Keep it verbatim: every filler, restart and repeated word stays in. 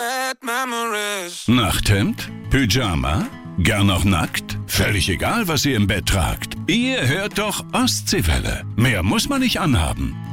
bad memories. Nachthemd? Pyjama? Gern noch nackt? Völlig egal, was ihr im Bett tragt. Ihr hört doch Ostseewelle. Mehr muss man nicht anhaben.